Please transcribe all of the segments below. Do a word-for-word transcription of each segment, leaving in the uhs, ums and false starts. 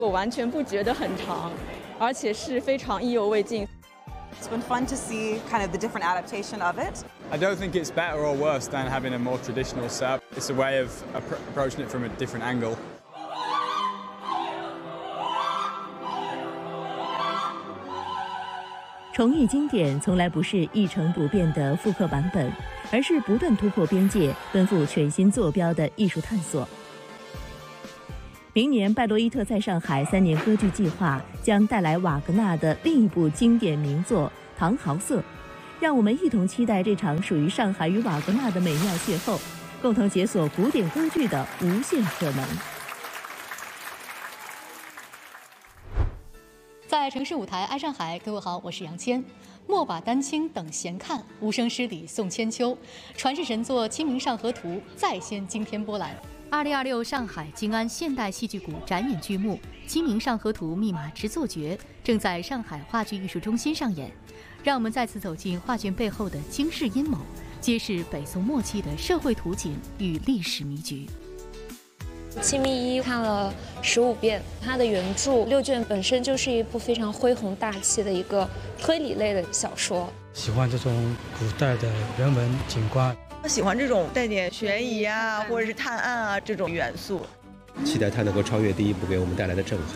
我完全不觉得很长，而且是非常意犹未尽。 It's been fun to see kind of the different adaptation of it. I don't think it's better or worse than having a more traditional setup. It's a way of appro approaching it from a different angle. 重艺经典从来不是一成不变的复刻版本，而是不断突破边界、奔赴全新坐标的艺术探索。明年，拜洛伊特在上海三年歌剧计划将带来瓦格纳的另一部经典名作《唐豪瑟》，让我们一同期待这场属于上海与瓦格纳的美妙邂逅，共同解锁古典歌剧的无限可能。 在城市舞台爱上海，各位好，我是杨谦。莫把丹青等闲看，无声诗里送千秋。传世神作《清明上河图》再掀惊天波澜。二零二六上海静安现代戏剧谷展演剧目《清明上河图》密码之作绝正在上海话剧艺术中心上演。让我们再次走进画卷背后的惊世阴谋，揭示北宋末期的社会图景与历史迷局。 清明一看了十五遍，它的原著六卷本身就是一部非常恢宏大气的一个推理类的小说。 喜欢这种古代的人文景观， 喜欢这种带点悬疑啊，或者是探案啊这种元素。 期待它能够超越第一部给我们带来的震撼。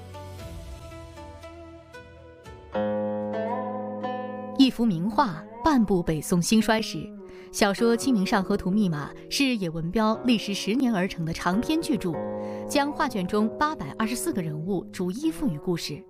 一幅名画，半部北宋兴衰史。小说《清明上河图》密码是野文彪历时十年而成的长篇巨著，将画卷中八百二十四个人物逐一赋予故事。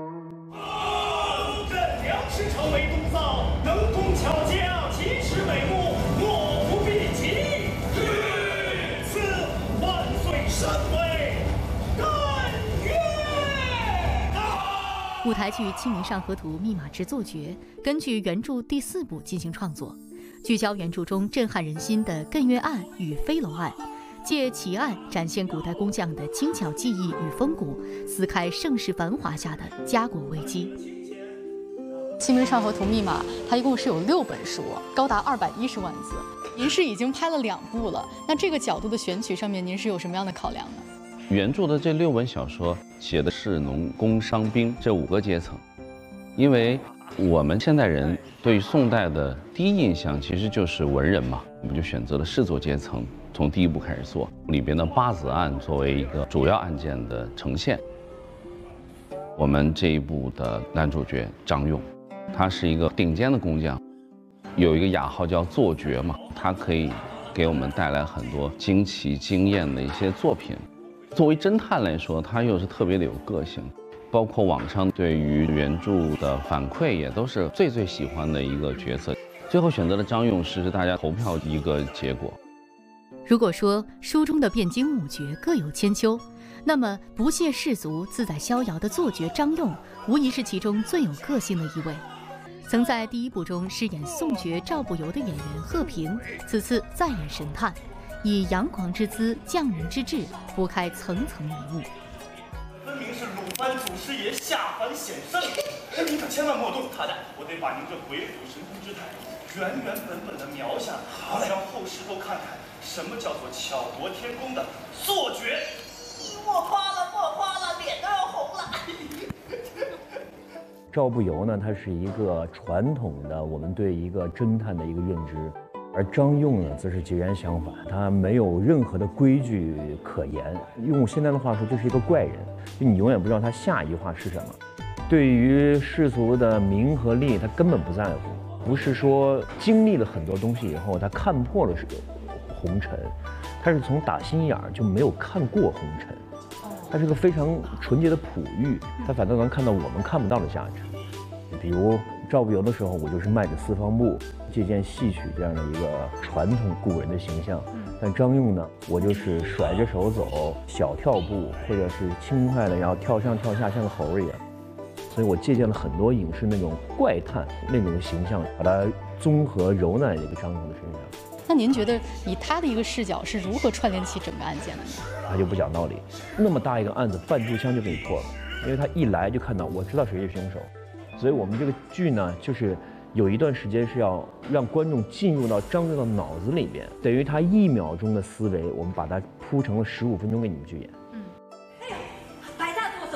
朕梁师成为东藏，能工巧匠，奇耻美目，莫不必及。赐万岁神威，但愿。 舞台剧《清明上河图》密码之作绝，根据原著第四部进行创作。聚焦原著中震撼人心的艮岳案与飞楼案，借奇案展现古代工匠的精巧技艺与风骨，撕开盛世繁华下的家国危机。《清明上河图》密码，它一共是有六本书，高达二百一十万字。您是已经拍了两部了，那这个角度的选取上面，您是有什么样的考量呢？ 原著的这六本小说写的士农工商兵这五个阶层，因为我们现代人对于宋代的第一印象其实就是文人嘛，我们就选择了士族阶层，从第一部开始做，里边的八子案作为一个主要案件的呈现。我们这一部的男主角张用，他是一个顶尖的工匠，有一个雅号叫作绝嘛，他可以给我们带来很多惊奇惊艳的一些作品。作为侦探来说，他又是特别的有个性。包括网上对于原著的反馈也都是最最喜欢的一个角色，最后选择了张用是大家投票的一个结果。 如果说书中的汴京五绝各有千秋，那么不屑世俗、自在逍遥的作绝张用，无疑是其中最有个性的一位。曾在第一部中饰演宋爵赵不由的演员贺平，此次再演神探，以阳狂之姿、匠人之志，拨开层层迷雾。 分明是鲁班祖师爷下凡显圣，您可千万莫动他的，我得把您这鬼斧神工之态原原本本的描下，好让后世都看看什么叫做巧夺天工的作绝。 莫夸了，莫夸了，脸都要红了。 赵不由呢，他是一个传统的我们对一个侦探的一个认知。而张用呢，则是截然相反，他没有任何的规矩可言。用现在的话说，就是一个怪人，就你永远不知道他下一句话是什么。对于世俗的名和利，他根本不在乎。不是说经历了很多东西以后，他看破了红尘，他是从打心眼儿就没有看过红尘。他是个非常纯洁的璞玉，他反倒能看到我们看不到的价值。比如赵不由的时候，我就是迈着四方步，借鉴戏曲这样的一个传统古人的形象。但张用呢，我就是甩着手走，小跳步，或者是轻快的，然后跳上跳下，像个猴一样。所以我借鉴了很多影视那种怪探那种形象，把它综合揉在这个张用的身上。 那您觉得以他的一个视角是如何串联起整个案件的呢？ 他就不讲道理，那么大一个案子，半炷香就给你破了，因为他一来就看到，我知道谁是凶手。所以我们这个剧呢，就是有一段时间是要让观众进入到张用的脑子里边，等于他一秒钟的思维，我们把它铺成了十五分钟给你们去演。 嗯，哎呀，白大肚子，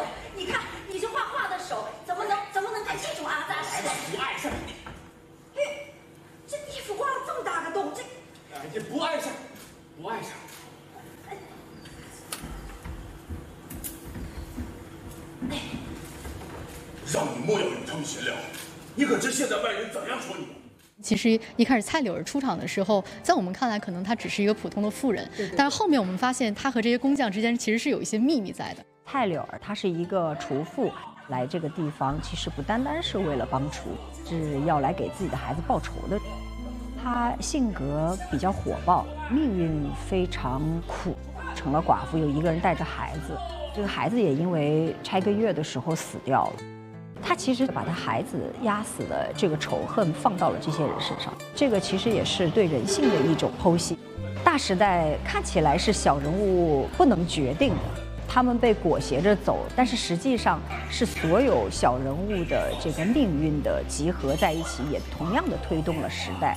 让你莫要与他们闲聊，你可知现在外人怎样说你？ 其实一开始蔡柳儿出场的时候，在我们看来，可能她只是一个普通的妇人，对对对，但是后面我们发现，她和这些工匠之间其实是有一些秘密在的。 蔡柳儿她是一个厨妇，来这个地方其实不单单是为了帮厨，是要来给自己的孩子报仇的。她性格比较火爆，命运非常苦，成了寡妇，有一个人带着孩子，这个孩子也因为拆个月的时候死掉了。他其实把他孩子压死的这个仇恨放到了这些人身上，这个其实也是对人性的一种剖析。大时代看起来是小人物不能决定的，他们被裹挟着走，但是实际上是所有小人物的这个命运的集合在一起，也同样的推动了时代。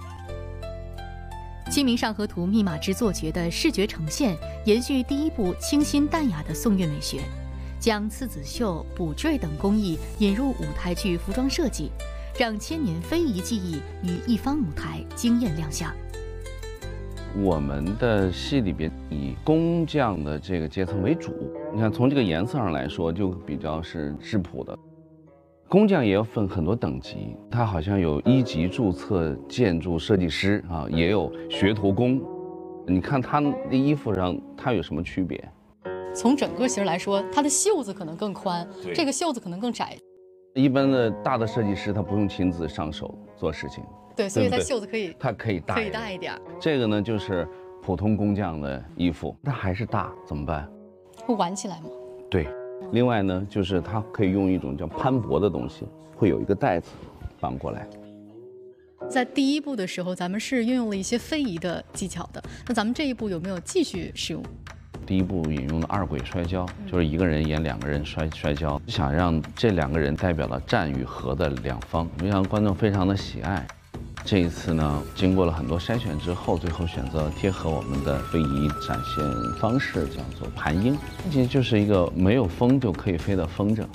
《清明上河图》密码之作绝的视觉呈现，延续第一部清新淡雅的宋韵美学。将刺子绣、补缀等工艺引入舞台剧服装设计，让千年非遗技艺于一方舞台惊艳亮相。 我们的戏里边以工匠的这个阶层为主，你看从这个颜色上来说，就比较是质朴的。工匠也要分很多等级，他好像有一级注册建筑设计师啊，也有学徒工。你看他的衣服上，他有什么区别？ 从整个型来说，它的袖子可能更宽，这个袖子可能更窄。 一般的大的设计师他不用亲自上手做事情， 对，所以它袖子可以， 它可以大， 可以大一点。 这个呢就是普通工匠的衣服，它还是大，怎么办？ 会挽起来吗？ 对。另外呢，就是它可以用一种叫攀驳的东西，会有一个带子绑过来。 在第一部的时候，咱们是运用了一些非遗的技巧的，那咱们这一部有没有继续使用？ 第一部引用了二鬼摔跤，就是一个人演两个人摔摔跤，想让这两个人代表了战与和的两方，让观众非常的喜爱。这一次呢，经过了很多筛选之后，最后选择贴合我们的非遗展现方式，叫做盘鹰，其实就是一个没有风就可以飞的风筝。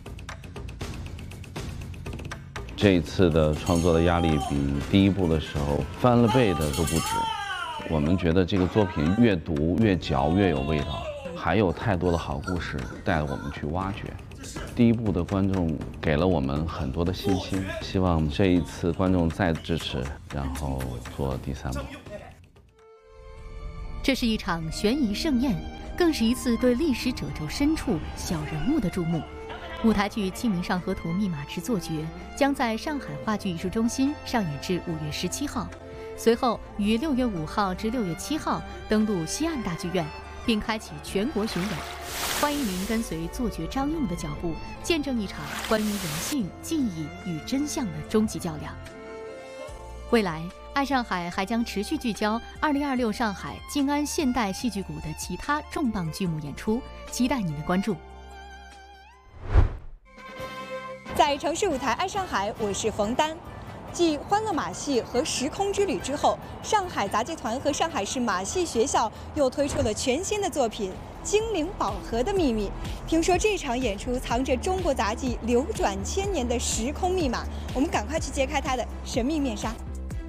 这一次的创作的压力比第一部的时候翻了倍的都不止。我们觉得这个作品越读越嚼越有味道，还有太多的好故事带我们去挖掘。第一部的观众给了我们很多的信心，希望这一次观众再支持，然后做第三部。 这是一场悬疑盛宴，更是一次对历史褶皱深处小人物的注目。舞台剧《清明上河图》密码之作绝将在上海话剧艺术中心上演至五月十七号。随后于六月五号至六月七号登陆西岸大剧院，并开启全国巡演。欢迎您跟随作绝张用的脚步，见证一场关于人性、记忆与真相的终极较量。未来，爱上海还将持续聚焦二零二六上海静安现代戏剧谷的其他重磅剧目演出，期待您的关注。 在城市舞台爱上海，我是冯丹。继《欢乐马戏》和《时空之旅》之后，上海杂技团和上海市马戏学校又推出了全新的作品《精灵宝盒的秘密》。听说这场演出藏着中国杂技流转千年的时空密码，我们赶快去揭开它的神秘面纱。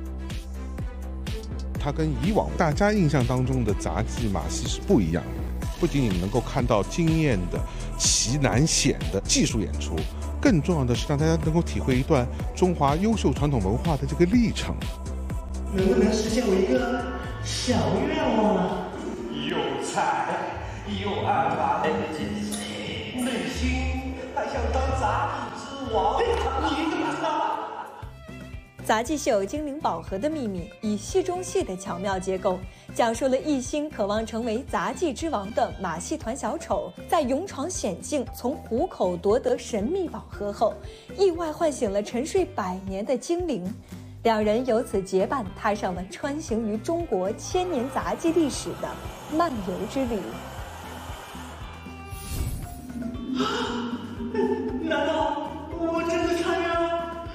它跟以往大家印象当中的杂技马戏是不一样的，不仅仅能够看到惊艳的、奇难险的技术演出。更重要的是，让大家能够体会一段中华优秀传统文化的这个历程。 能不能实现我一个小愿望啊？有才，有安排，内心还想当杂技之王，你怎么知道？ 杂技秀《精灵宝盒的秘密》以戏中戏的巧妙结构，讲述了一心渴望成为杂技之王的马戏团小丑，在勇闯险境，从虎口夺得神秘宝盒后，意外唤醒了沉睡百年的精灵。两人由此结伴，踏上了穿行于中国千年杂技历史的漫游之旅。 难道我真的参与了？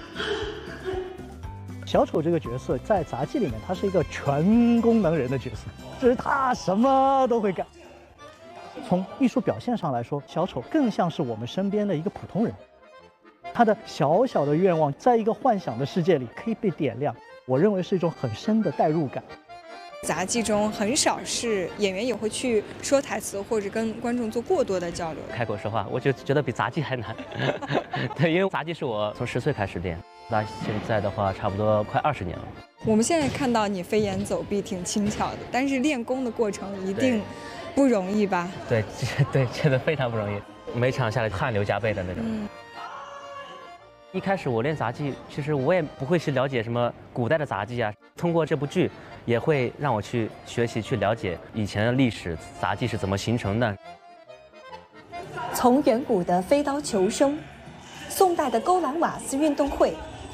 小丑这个角色在杂技里面，他是一个全功能人的角色，就是他什么都会干。从艺术表现上来说，小丑更像是我们身边的一个普通人，他的小小的愿望，在一个幻想的世界里可以被点亮，我认为是一种很深的代入感。 杂技中很少是演员也会去说台词或者跟观众做过多的交流。 开口说话，我就觉得比杂技还难。对，因为杂技是我从十岁开始练，到现在的话差不多快二十年了。 我们现在看到你飞檐走壁挺轻巧的，但是练功的过程一定不容易吧？ 对，对，真的非常不容易，每场下来汗流浃背的那种。嗯一开始我练杂技，其实我也不会去了解什么古代的杂技啊。通过这部剧，也会让我去学习、去了解以前的历史，杂技是怎么形成的。 从远古的飞刀求生，宋代的勾栏瓦斯运动会，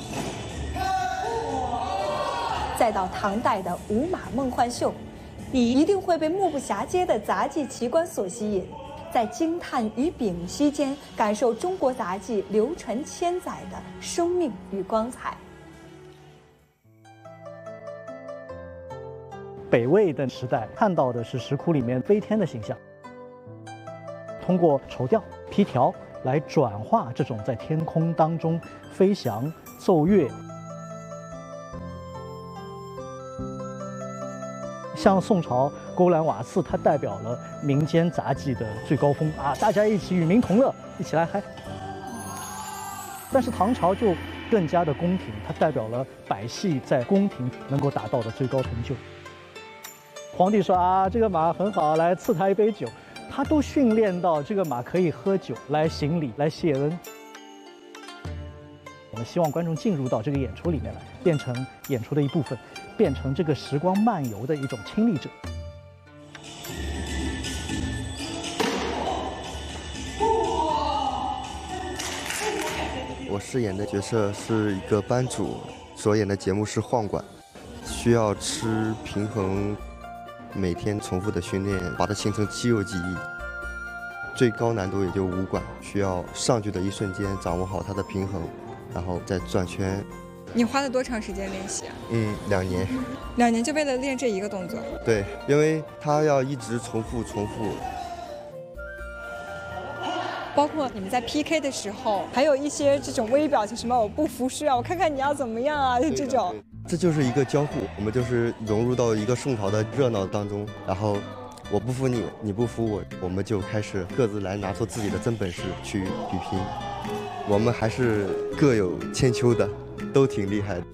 再到唐代的舞马梦幻秀，你一定会被目不暇接的杂技奇观所吸引。在惊叹与屏息间，感受中国杂技流传千载的生命与光彩。 北魏的时代看到的是石窟里面飞天的形象，通过绸吊、披条来转化这种在天空当中飞翔、奏乐。像宋朝勾栏瓦肆，它代表了民间杂技的最高峰啊！大家一起与民同乐，一起来嗨。但是唐朝就更加的宫廷，它代表了百戏在宫廷能够达到的最高成就。皇帝说啊，这个马很好，来赐他一杯酒，他都训练到这个马可以喝酒来行礼、来谢恩。我们希望观众进入到这个演出里面来，变成演出的一部分，变成这个时光漫游的一种亲历者。 我饰演的角色是一个班主，所演的节目是晃管，需要吃平衡，每天重复的训练，把它形成肌肉记忆。最高难度也就武馆，需要上去的一瞬间掌握好它的平衡。然后再转圈。 你花了多长时间练习啊？ 嗯，两年。 两年就为了练这一个动作？ 对，因为它要一直重复重复。 包括你们在 P K 的时候，还有一些这种微表情，什么我不服输啊，我看看你要怎么样啊，就这种。 这就是一个交互，我们就是融入到一个宋朝的热闹当中，然后我不服你，你不服我，我们就开始各自来拿出自己的真本事去比拼。我们还是各有千秋的，都挺厉害的。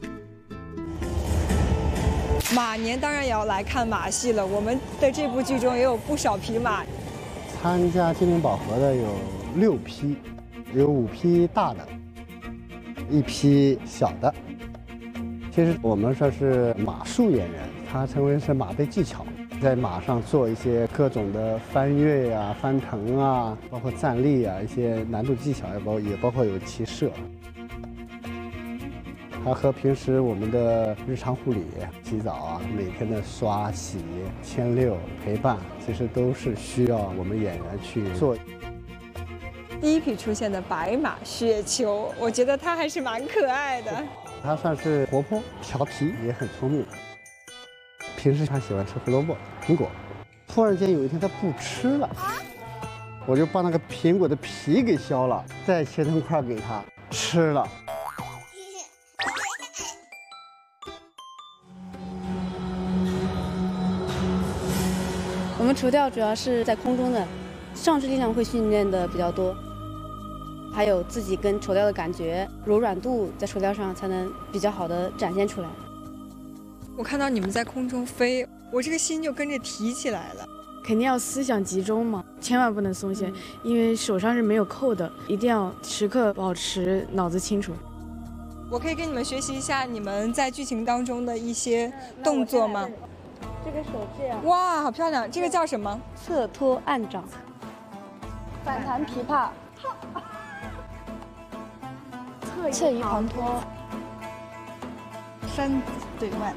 马年当然也要来看马戏了，我们的这部剧中也有不少匹马。 参加金陵宝盒的有六匹，有五匹大的，一匹小的。其实我们说是马术演员，他称为是马背技巧。在马上做一些各种的翻越呀、啊、翻腾啊，包括站立啊，一些难度技巧，也包也包括有骑射。它和平时我们的日常护理、洗澡啊、每天的刷洗、牵遛、陪伴，其实都是需要我们演员去做。 第一匹出现的白马雪球，我觉得它还是蛮可爱的。 它算是活泼、调皮，也很聪明。平时他喜欢吃胡萝卜、苹果，突然间有一天他不吃了，我就把那个苹果的皮给削了，再切成块给他吃了。 我们垂钓主要是在空中的，上肢力量会训练的比较多，还有自己跟垂钓的感觉、柔软度，在垂钓上才能比较好的展现出来。 我看到你们在空中飞，我这个心就跟着提起来了。 肯定要思想集中嘛，千万不能松懈，因为手上是没有扣的，一定要时刻保持脑子清楚。 我可以跟你们学习一下你们在剧情当中的一些动作吗？ 这个手这样。 哇，好漂亮！这个叫什么？ 侧托按掌，反弹琵琶，侧移旁托， 山对腕。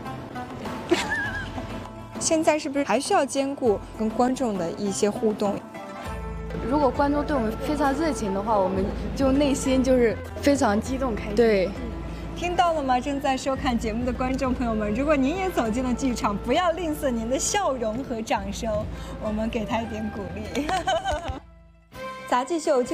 现在是不是还需要兼顾跟观众的一些互动？ 如果观众对我们非常热情的话，我们就内心就是非常激动开心。对， 听到了吗？正在收看节目的观众朋友们，如果您也走进了剧场，不要吝啬您的笑容和掌声，我们给他一点鼓励。 杂技秀。